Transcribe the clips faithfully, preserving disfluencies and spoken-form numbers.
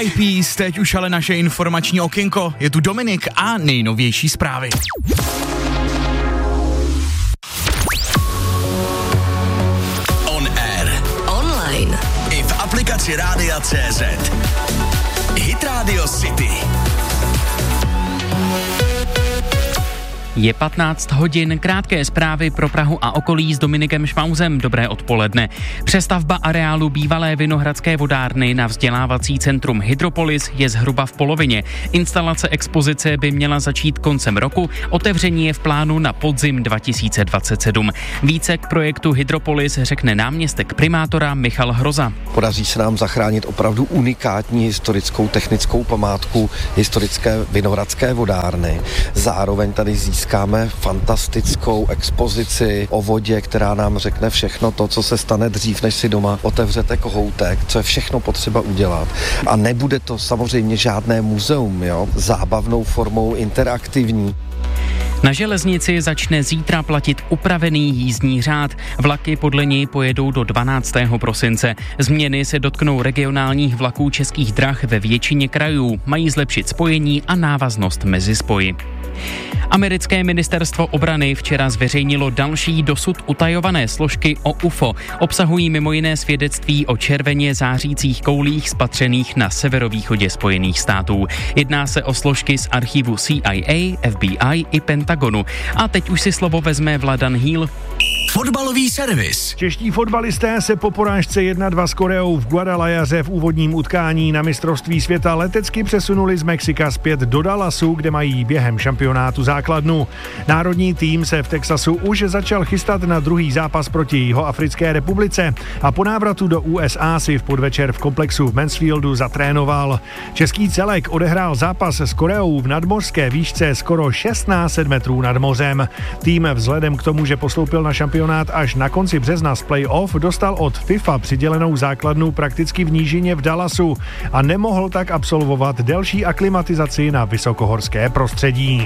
Eyed Peas, teď už ale naše informační okénko. Je tu Dominik a nejnovější zprávy. On air. Online. I v aplikaci Rádia C Z. Hit Radio City. Je patnáct hodin, krátké zprávy pro Prahu a okolí s Dominikem Šmauzem. Dobré odpoledne. Přestavba areálu bývalé Vinohradské vodárny na vzdělávací centrum Hydropolis je zhruba v polovině. Instalace expozice by měla začít koncem roku, otevření je v plánu na podzim dva tisíce dvacet sedm. Více k projektu Hydropolis řekne náměstek primátora Michal Hroza. Podaří se nám zachránit opravdu unikátní historickou technickou památku historické Vinohradské vodárny. Zároveň tady získáme Získáme fantastickou expozici o vodě, která nám řekne všechno to, co se stane dřív, než si doma otevřete kohoutek, co je všechno potřeba udělat. A nebude to samozřejmě žádné muzeum, jo? Zábavnou formou, interaktivní. Na železnici začne zítra platit upravený jízdní řád. Vlaky podle něj pojedou do dvanáctého prosince. Změny se dotknou regionálních vlaků Českých drah ve většině krajů. Mají zlepšit spojení a návaznost mezi spoji. Americké ministerstvo obrany včera zveřejnilo další dosud utajované složky o U F O. Obsahují mimo jiné svědectví o červeně zářících koulích spatřených na severovýchodě Spojených států. Jedná se o složky z archivu C I A, F B I i Pentagonu. A teď už si slovo vezme Vladan Hýl. Fotbalový servis. Čeští fotbalisté se po porážce jedna dva s Koreou v Guadalajaře v úvodním utkání na mistrovství světa letecky přesunuli z Mexika zpět do Dallasu, kde mají během šampionátu základnu. Národní tým se v Texasu už začal chystat na druhý zápas proti Jihoafrické republice a po návratu do U S A si v podvečer v komplexu v Mansfieldu zatrénoval. Český celek odehrál zápas s Koreou v nadmořské výšce skoro šestnáct set metrů nad mořem. Tým vzhledem k tomu, že postoupil na šampionát až na konci března z play-off, dostal od FIFA přidělenou základnu prakticky v nížině v Dallasu a nemohl tak absolvovat delší aklimatizaci na vysokohorské prostředí.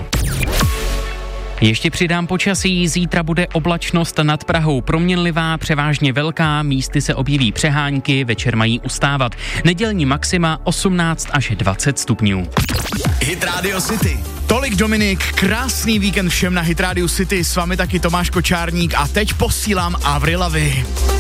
Ještě přidám počasí, zítra bude oblačnost nad Prahou proměnlivá, převážně velká, místy se objeví přehánky, večer mají ustávat. Nedělní maxima osmnáct až dvacet stupňů. Hit Radio City. Tolik Dominik, krásný víkend všem na Hit Radio City, s vámi taky Tomáš Kočárník a teď posílám Avril Lavigne.